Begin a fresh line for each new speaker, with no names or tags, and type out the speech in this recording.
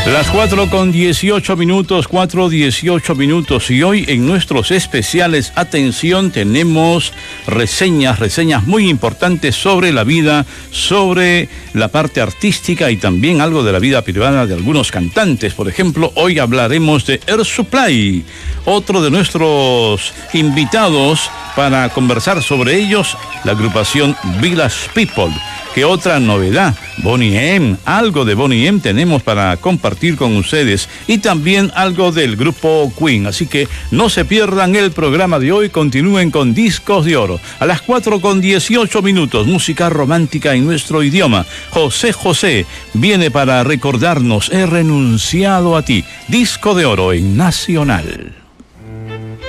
Las 4:18, 4:18, y hoy en nuestros especiales, atención, tenemos reseñas muy importantes sobre la vida, sobre la parte artística y también algo de la vida privada de algunos cantantes. Por ejemplo, hoy hablaremos de Air Supply, otro de nuestros invitados para conversar sobre ellos, la agrupación Village People. ¿Qué otra novedad? Boney M, algo de Boney M tenemos para compartir con ustedes y también algo del grupo Queen. Así que no se pierdan el programa de hoy, continúen con Discos de Oro. A las 4:18, música romántica en nuestro idioma. José José viene para recordarnos, he renunciado a ti. Disco de Oro en Nacional.